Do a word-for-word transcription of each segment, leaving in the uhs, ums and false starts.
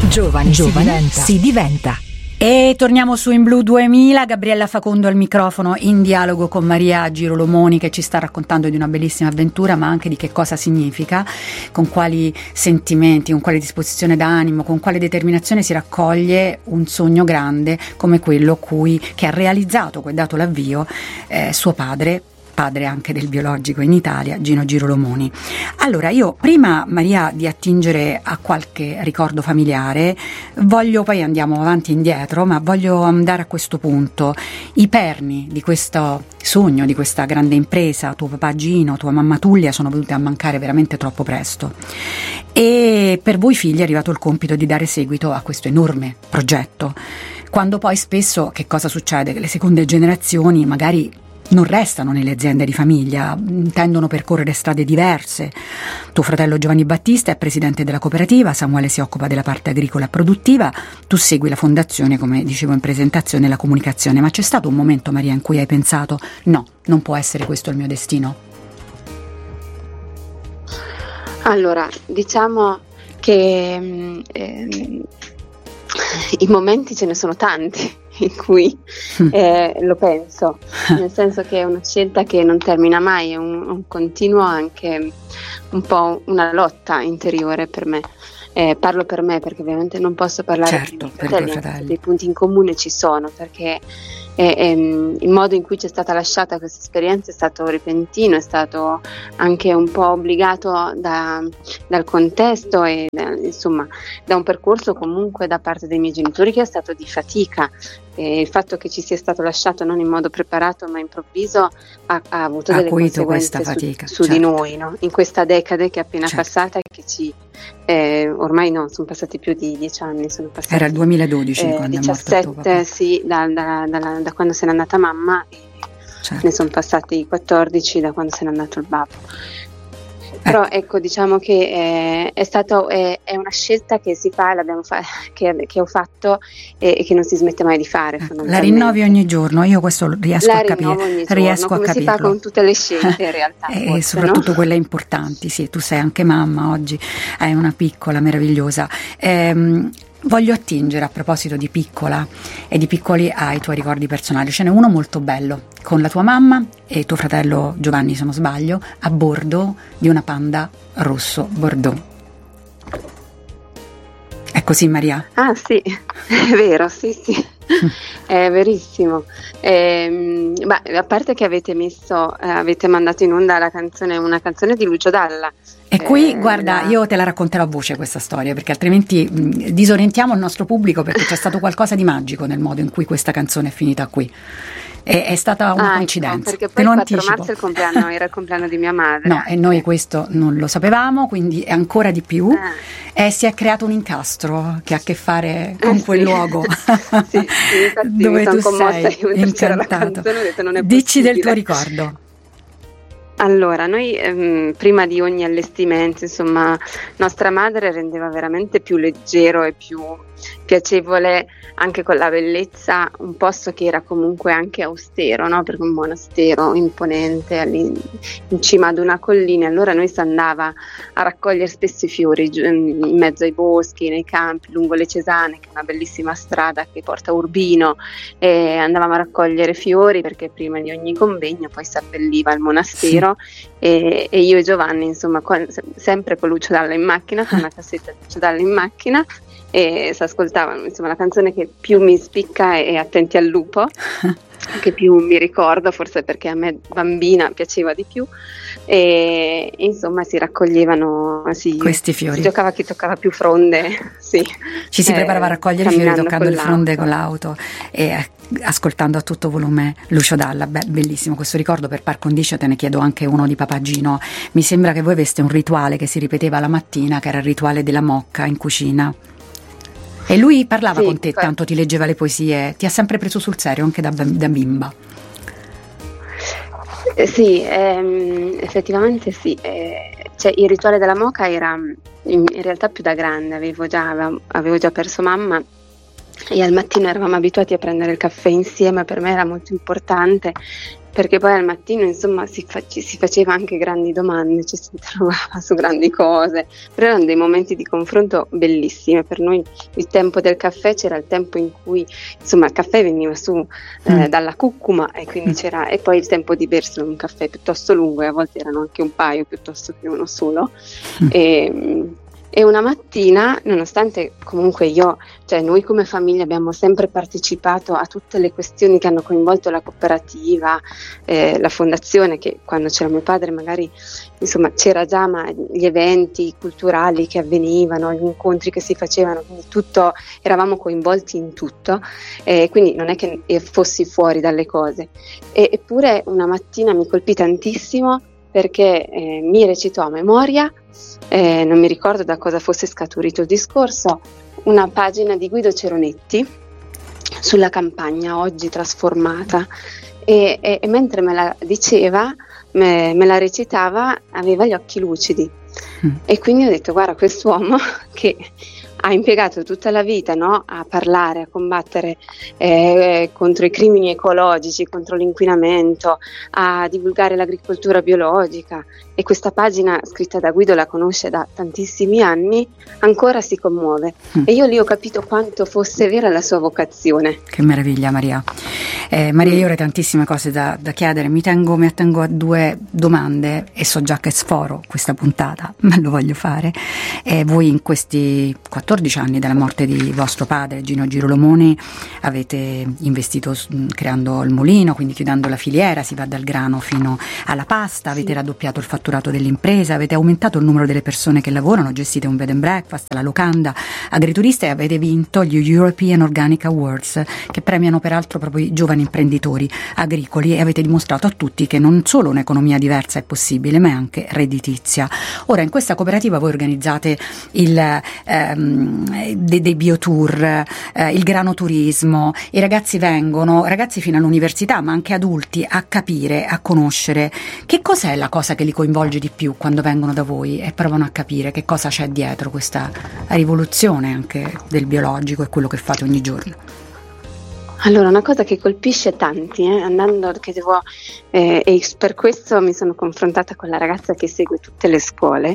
Giovani, Giovani si diventa. E torniamo su In Blu duemila, Gabriella Facondo al microfono in dialogo con Maria Girolomoni, che ci sta raccontando di una bellissima avventura, ma anche di che cosa significa, con quali sentimenti, con quale disposizione d'animo, con quale determinazione si raccoglie un sogno grande come quello cui, che ha realizzato, che ha dato l'avvio eh, suo padre, padre anche del biologico in Italia, Gino Girolomoni. Allora, io prima, Maria, di attingere a qualche ricordo familiare, voglio, poi andiamo avanti e indietro, ma voglio andare a questo punto. I perni di questo sogno, di questa grande impresa, tuo papà Gino, tua mamma Tullia, sono venute a mancare veramente troppo presto. E per voi figli è arrivato il compito di dare seguito a questo enorme progetto. Quando poi spesso, che cosa succede? Che le seconde generazioni magari non restano nelle aziende di famiglia, tendono a percorrere strade diverse. Tuo fratello Giovanni Battista è presidente della cooperativa, Samuele si occupa della parte agricola e produttiva, tu segui la fondazione, come dicevo in presentazione, la comunicazione. Ma c'è stato un momento, Maria, in cui hai pensato no, non può essere questo il mio destino? Allora, diciamo che eh, i momenti ce ne sono tanti in cui eh, lo penso, nel senso che è una scelta che non termina mai, è un, un continuo, anche un po' una lotta interiore per me. Eh, parlo per me perché ovviamente non posso parlare certo, per i miei fratelli, dei punti in comune ci sono, perché eh, ehm, il modo in cui ci è stata lasciata questa esperienza è stato repentino, è stato anche un po' obbligato da, dal contesto e da, insomma da un percorso comunque da parte dei miei genitori che è stato di fatica. Eh, il fatto che ci sia stato lasciato non in modo preparato ma improvviso ha, ha avuto delle conseguenze fatica, su, su certo. di noi, no? In questa decade che è appena certo. passata e che ci eh, ormai no, sono passati più di dieci anni, sono passati, era il duemiladodici eh, quando diciassette, è morto tuo papà. Sì, da, da, da, da quando se n'è andata mamma e certo. ne sono passati quattordici da quando se n'è andato il babbo. Però ecco, diciamo che è, è stato è, è una scelta che si fa, l'abbiamo fa- che, che ho fatto e, e che non si smette mai di fare. La rinnovi ogni giorno, io questo riesco La a capire, ogni giorno, riesco come a capirlo. Si fa con tutte le scelte in realtà. E forse, soprattutto no? quelle importanti, sì, tu sei anche mamma oggi, hai una piccola meravigliosa. Ehm, Voglio attingere, a proposito di piccola e di piccoli, ai tuoi ricordi personali. Ce n'è uno molto bello, con la tua mamma e tuo fratello Giovanni, se non sbaglio, a bordo di una Panda rosso Bordeaux. È così, Maria? Ah sì, è vero, sì sì, è verissimo. Ehm, beh, a parte che avete messo, eh, avete mandato in onda la canzone, una canzone di Lucio Dalla. E qui, eh, guarda, la... io te la racconterò a voce questa storia, perché altrimenti mh, disorientiamo il nostro pubblico, perché c'è stato qualcosa di magico nel modo in cui questa canzone è finita qui. È, è stata una ah, coincidenza. Ecco, perché te poi lo il quattro anticipo. marzo è il compleanno, era il compleanno di mia madre. No, e noi questo non lo sapevamo, quindi è ancora di più. Eh. E si è creato un incastro che ha a che fare con eh, quel sì. luogo sì, sì, dove tu sei incantato. Cantato. Detto, non è Dici possibile. del tuo ricordo. Allora, noi ehm, prima di ogni allestimento, insomma, nostra madre rendeva veramente più leggero e più piacevole, anche con la bellezza, un posto che era comunque anche austero, no? Perché un monastero imponente in cima ad una collina. Allora noi si andava a raccogliere spesso i fiori in mezzo ai boschi, nei campi, lungo le Cesane, che è una bellissima strada che porta a Urbino, e andavamo a raccogliere fiori perché prima di ogni convegno poi si abbelliva il monastero. Sì. E, e io e Giovanni, insomma, con, sempre con Lucio Dalla in macchina, con una cassetta di Lucio Dalla in macchina, e si ascoltavano, insomma, la canzone che più mi spicca è Attenti al lupo, che più mi ricordo, forse perché a me bambina piaceva di più, e insomma si raccoglievano si, questi fiori, si giocava chi toccava più fronde, sì. ci si eh, preparava a raccogliere i fiori toccando il fronde con l'auto e ascoltando a tutto volume Lucio Dalla. Beh, bellissimo questo ricordo. Per par condicio te ne chiedo anche uno di Papà Gino. Mi sembra che voi aveste un rituale che si ripeteva la mattina, che era il rituale della mocca in cucina. E lui parlava sì, con te, tanto ti leggeva le poesie, ti ha sempre preso sul serio anche da, da bimba. Eh, sì, ehm, effettivamente sì. Eh, cioè, il rituale della moca era in, in realtà più da grande, avevo già, avevo già perso mamma e al mattino eravamo abituati a prendere il caffè insieme, per me era molto importante, perché poi al mattino insomma si, fa- ci si faceva anche grandi domande, ci si interrogava su grandi cose, però erano dei momenti di confronto bellissimi. Per noi il tempo del caffè c'era il tempo in cui insomma il caffè veniva su eh, mm. dalla cuccuma, e quindi c'era, e poi il tempo di berselo, un caffè piuttosto lungo, e a volte erano anche un paio piuttosto che uno solo. mm. e, E una mattina, nonostante comunque io, cioè noi come famiglia abbiamo sempre partecipato a tutte le questioni che hanno coinvolto la cooperativa, eh, la fondazione, che quando c'era mio padre magari insomma c'era già, ma gli eventi culturali che avvenivano, gli incontri che si facevano, quindi tutto, eravamo coinvolti in tutto, eh, quindi non è che fossi fuori dalle cose. E, eppure una mattina mi colpì tantissimo perché eh, mi recitò a memoria, eh, non mi ricordo da cosa fosse scaturito il discorso, una pagina di Guido Ceronetti sulla campagna oggi trasformata, e, e, e mentre me la diceva, me, me la recitava, aveva gli occhi lucidi. mm. E quindi ho detto: guarda, quest'uomo che ha impiegato tutta la vita, no, a parlare, a combattere eh, contro i crimini ecologici, contro l'inquinamento, a divulgare l'agricoltura biologica, e questa pagina scritta da Guido la conosce da tantissimi anni, ancora si commuove. Mm. E io lì ho capito quanto fosse vera la sua vocazione. Che meraviglia, Maria. Eh, Maria, io avrei tantissime cose da, da chiedere, mi tengo, mi attengo a due domande e so già che sforo questa puntata, ma lo voglio fare. Eh, voi in questi quattordici anni dalla morte di vostro padre, Gino Girolomoni, avete investito creando il mulino, quindi chiudendo la filiera, si va dal grano fino alla pasta, avete sì. raddoppiato il fatturato dell'impresa, avete aumentato il numero delle persone che lavorano, gestite un bed and breakfast, la locanda agriturista, e avete vinto gli European Organic Awards, che premiano peraltro proprio i giovani imprenditori agricoli, e avete dimostrato a tutti che non solo un'economia diversa è possibile, ma è anche redditizia. Ora, in questa cooperativa voi organizzate il, ehm, dei, dei biotour, eh, il granoturismo, i ragazzi vengono, ragazzi fino all'università, ma anche adulti, a capire, a conoscere. Che cos'è la cosa che li coinvolge di più quando vengono da voi e provano a capire che cosa c'è dietro questa rivoluzione anche del biologico e quello che fate ogni giorno? Allora, una cosa che colpisce tanti, eh, andando, che devo, eh, e per questo mi sono confrontata con la ragazza che segue tutte le scuole,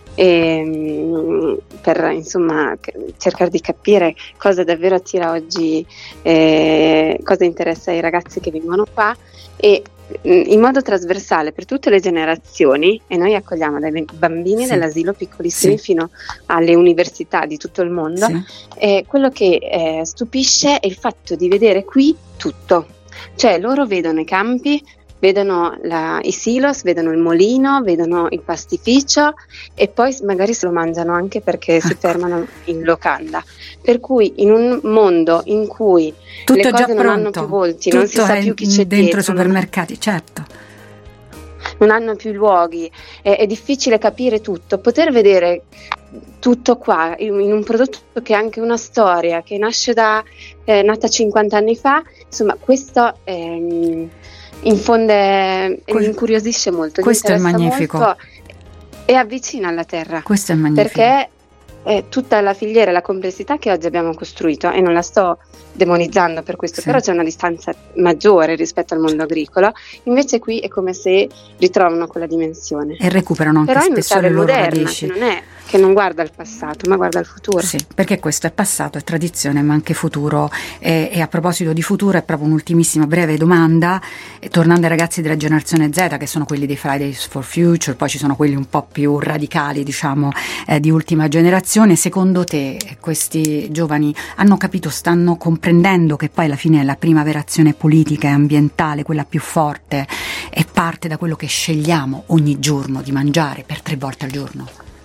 e, per insomma cercare di capire cosa davvero attira oggi, eh, cosa interessa ai ragazzi che vengono qua, e in modo trasversale per tutte le generazioni, e noi accogliamo dai bambini sì. dell'asilo piccolissimi sì. fino alle università di tutto il mondo, sì. e quello che eh, stupisce è il fatto di vedere qui tutto, cioè loro vedono i campi, vedono la, i silos, vedono il molino, vedono il pastificio, e poi magari se lo mangiano anche perché si fermano in locanda. Per cui in un mondo in cui tutto le cose già non pronto, hanno più volti, tutto non si sa più chi c'è dentro dietro, i supermercati, certo. non hanno più luoghi, è, è difficile capire tutto, poter vedere tutto qua in, in un prodotto che ha anche una storia, che nasce da eh, nata cinquanta anni fa, insomma questo ehm, infonde e incuriosisce molto, questo è magnifico molto, e avvicina alla terra. Questo è magnifico, perché è tutta la filiera, la complessità che oggi abbiamo costruito, e non la sto demonizzando per questo, sì. però c'è una distanza maggiore rispetto al mondo agricolo, invece qui è come se ritrovano quella dimensione e recuperano anche però spesso le loro moderna, radici, che non è che non guarda il passato ma guarda il futuro. Sì, perché questo è passato, è tradizione, ma anche futuro. E, e a proposito di futuro, è proprio un'ultimissima breve domanda, e tornando ai ragazzi della generazione Z, che sono quelli dei Fridays for Future, poi ci sono quelli un po' più radicali, diciamo, eh, di ultima generazione. Secondo te questi giovani hanno capito, stanno comprendendo che poi alla fine la prima vera azione politica e ambientale, quella più forte, è parte da quello che scegliamo ogni giorno di mangiare per tre volte al giorno?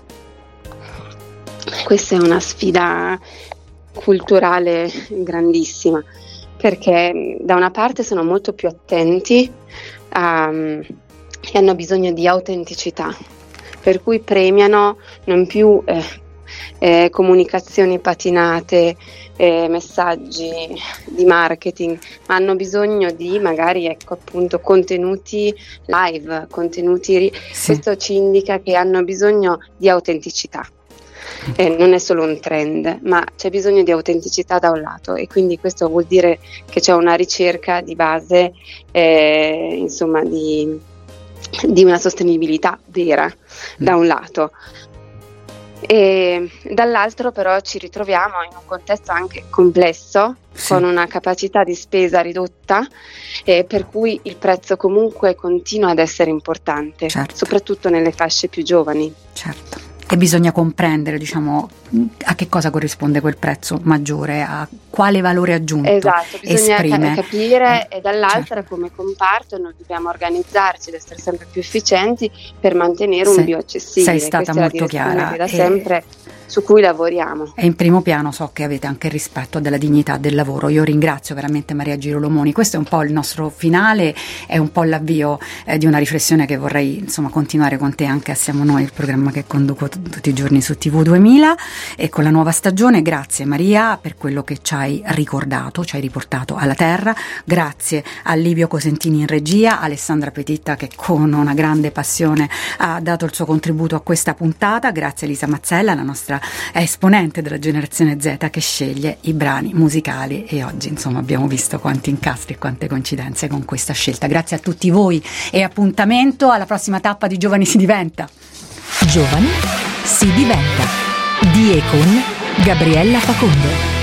Questa è una sfida culturale grandissima, perché da una parte sono molto più attenti a, e hanno bisogno di autenticità, per cui premiano non più eh, eh, comunicazioni patinate, eh, messaggi di marketing, ma hanno bisogno di magari ecco appunto contenuti live, contenuti ri- sì. Questo ci indica che hanno bisogno di autenticità. eh, non è solo un trend, ma c'è bisogno di autenticità da un lato, e quindi questo vuol dire che c'è una ricerca di base, eh, insomma, di, di una sostenibilità vera da un lato. E dall'altro però ci ritroviamo in un contesto anche complesso, sì, con una capacità di spesa ridotta, eh, per cui il prezzo comunque continua ad essere importante, certo, soprattutto nelle fasce più giovani. Certo. E bisogna comprendere, diciamo, a che cosa corrisponde quel prezzo maggiore, a quale valore aggiunto esatto, bisogna esprime. capire, eh, e dall'altra, certo, come comparto noi dobbiamo organizzarci ed essere sempre più efficienti per mantenere sei, un bio accessibile. Sei stata Questa molto è la chiara che da e, sempre su cui lavoriamo. E in primo piano so che avete anche il rispetto della dignità del lavoro. Io ringrazio veramente Maria Girolomoni. Questo è un po' il nostro finale, è un po' l'avvio eh, di una riflessione che vorrei, insomma, continuare con te anche a Siamo Noi, il programma che conduco t- tutti i giorni su T V duemila, e con la nuova stagione. Grazie Maria per quello che ci hai ricordato, ci hai riportato alla terra. Grazie a Livio Cosentini in regia, Alessandra Petitta che con una grande passione ha dato il suo contributo a questa puntata. Grazie a Elisa Mazzella, la nostra esponente della generazione Z, che sceglie i brani musicali, e oggi insomma abbiamo visto quanti incastri e quante coincidenze con questa scelta. Grazie a tutti voi e appuntamento alla prossima tappa di Giovani si diventa. Giovani si diventa di e con Gabriella Facondo.